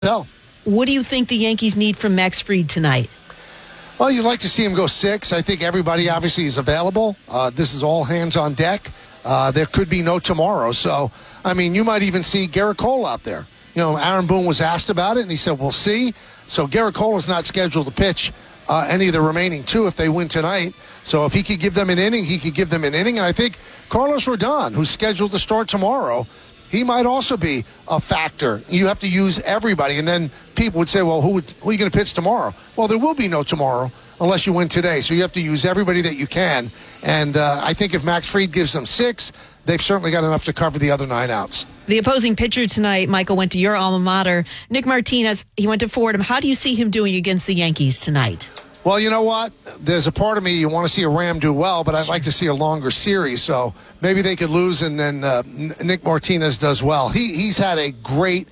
No. What do you think the Yankees need from Max Fried tonight? Well, you'd like to see him go 6. I think everybody obviously is available. This is all hands on deck. There could be no tomorrow. So, I mean, you might even see Gerrit Cole out there. You know, Aaron Boone was asked about it, and he said, we'll see. So Gerrit Cole is not scheduled to pitch any of the remaining 2 if they win tonight. So if he could give them an inning, he could give them an inning. And I think Carlos Rodon, who's scheduled to start tomorrow, he might also be a factor. You have to use everybody. And then people would say, well, who are you going to pitch tomorrow? Well, there will be no tomorrow unless you win today. So you have to use everybody that you can. And I think if Max Fried gives them 6, they've certainly got enough to cover the other 9 outs. The opposing pitcher tonight, Michael, went to your alma mater. Nick Martinez, he went to Fordham. How do you see him doing against the Yankees tonight? Well, you know what? There's a part of me, you want to see a Ram do well, but I'd like to see a longer series. So maybe they could lose and then Nick Martinez does well. He's had a great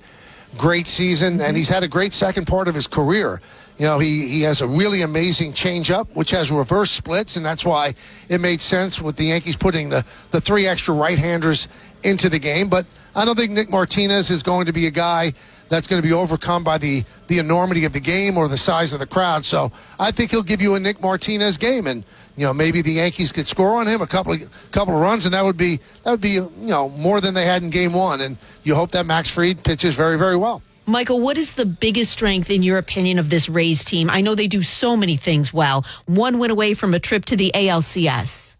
season, and he's had a great second part of his career. You know, he has a really amazing changeup, which has reverse splits, and that's why it made sense with the Yankees putting the 3 extra right-handers into the game. But I don't think Nick Martinez is going to be a guy that's going to be overcome by the enormity of the game or the size of the crowd. So I think he'll give you a Nick Martinez game, and you know, maybe the Yankees could score on him a couple of runs, and that would be you know, more than they had in Game 1. And you hope that Max Fried pitches very, very well. Michael, what is the biggest strength, in your opinion, of this Rays team? I know they do so many things well. 1 win away from a trip to the ALCS.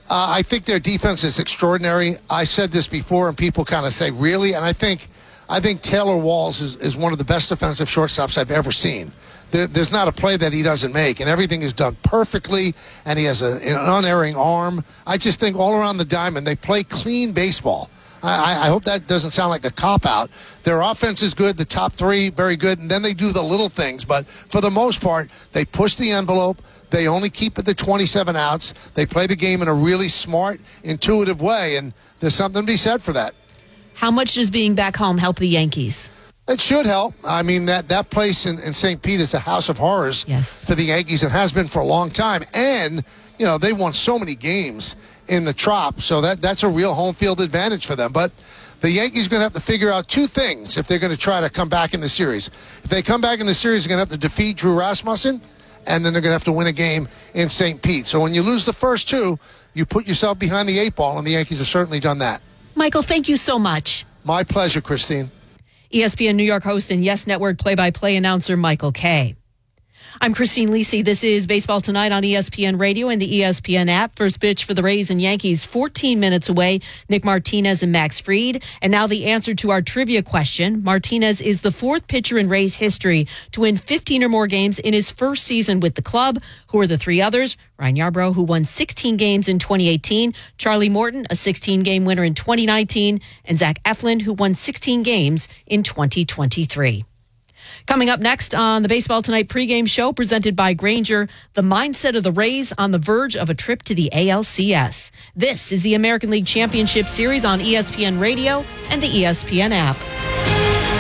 I think their defense is extraordinary. I said this before, and people kind of say, really? And I think Taylor Walls is one of the best defensive shortstops I've ever seen. There's not a play that he doesn't make, and everything is done perfectly, and he has an unerring arm. I just think all around the diamond, they play clean baseball. I hope that doesn't sound like a cop-out. Their offense is good, the top 3, very good, and then they do the little things. But for the most part, they push the envelope. They only keep it to 27 outs. They play the game in a really smart, intuitive way, and there's something to be said for that. How much does being back home help the Yankees? It should help. I mean, that place in St. Pete is a house of horrors for the Yankees and has been for a long time. And, you know, they won so many games in the Trop, so that's a real home field advantage for them. But the Yankees are going to have to figure out 2 things if they're going to try to come back in the series. If they come back in the series, they're going to have to defeat Drew Rasmussen, and then they're going to have to win a game in St. Pete. So when you lose the first 2, you put yourself behind the 8 ball, and the Yankees have certainly done that. Michael, thank you so much. My pleasure, Christine. ESPN New York host and Yes Network play-by-play announcer Michael Kay. I'm Christine Lisi. This is Baseball Tonight on ESPN Radio and the ESPN app. First pitch for the Rays and Yankees, 14 minutes away. Nick Martinez and Max Fried. And now the answer to our trivia question. Martinez is the 4th pitcher in Rays history to win 15 or more games in his first season with the club. Who are the 3 others? Ryan Yarbrough, who won 16 games in 2018. Charlie Morton, a 16-game winner in 2019. And Zach Eflin, who won 16 games in 2023. Coming up next on the Baseball Tonight pregame show presented by Grainger, the mindset of the Rays on the verge of a trip to the ALCS. This is the American League Championship Series on ESPN Radio and the ESPN app.